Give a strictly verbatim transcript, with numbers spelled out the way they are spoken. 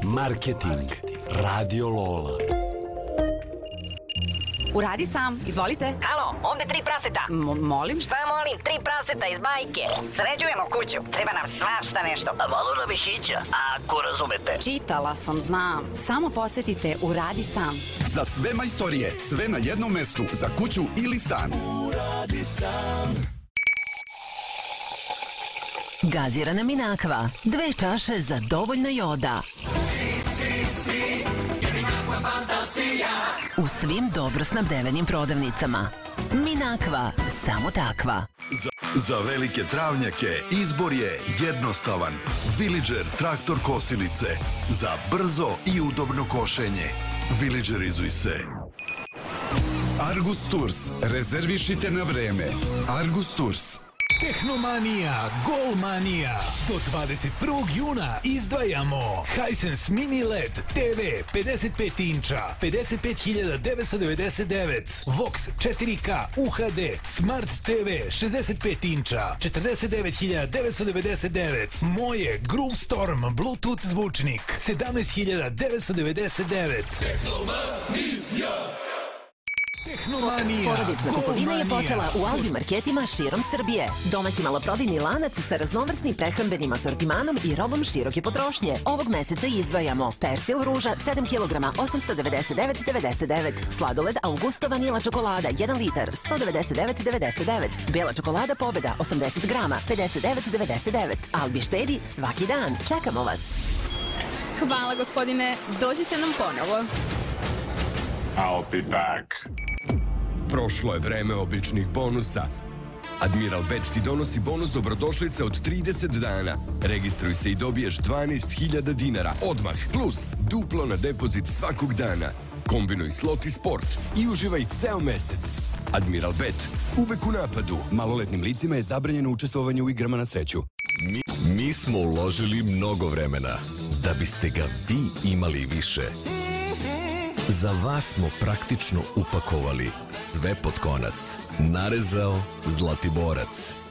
Marketing. Radio Lola. Uradi sam, izvolite. Halo, ovde tri praseta. M- molim? Šta molim? Tri praseta iz bajke. Sređujemo kuću, treba nam svašta nešto. A malo nam je hića, ako razumete. Čitala sam, znam. Samo posetite Uradi sam. Za sve majstorije, sve na jednom mestu, za kuću ili stan. Uradi sam. Gazirana Minakva, dve čaše za dovoljno joda. U svim dobro snabdevenim prodavnicama. Minakva, samo takva. Za, za velike travnjake izbor je jednostavan. Villager traktor kosilice. Za brzo i udobno košenje. Villagerizuj se. Argus Tours. Rezervišite na vreme. Argus Tours. Tehnomanija, Golmanija. Do dvadeset prvog juna izdvajamo Hisense Mini L E D T V pedeset pet inča, pedeset pet hiljada devetsto devedeset devet, Vox četiri K U H D Smart T V šezdeset pet inča, četrdeset devet hiljada devetsto devedeset devet, Moje Groove Storm Bluetooth zvučnik sedamnaest hiljada devetsto devedeset devet. Tehnomanija. Tehnomanija. Porodična kupovina je počela u Albi marketima širom Srbije. Domaći maloprodajni lanac sa raznovrsnim prehrambenim asortimanom i robom široke potrošnje. Ovog meseca izdvajamo Persil ruža sedam kilograma osamsto devedeset devet devedeset devet, sladoled Augusto vanila čokolada jedan litar sto devedeset devet devedeset devet, bela čokolada Pobeda osamdeset grama pedeset devet devedeset devet. Albi štedi svaki dan. Čekamo vas. Hvala gospodine, dođite nam ponovo. I'll be back. Prošlo je vreme običnih bonusa. Admiral Bet ti donosi bonus dobrodošlice od trideset dana. Registruj se i dobiješ dvanaest hiljada dinara odmah, plus duplo na depozit svakog dana. Kombinuj slot i sport i uživaj ceo mesec. Admiral Bet, uvek u napadu. Maloletnim licima je zabranjeno učestvovanje u igrama na sreću. Mi, mi smo uložili mnogo vremena da biste ga vi imali više. Za vas smo praktično upakovali sve pod konac. Narezao Zlatiborac.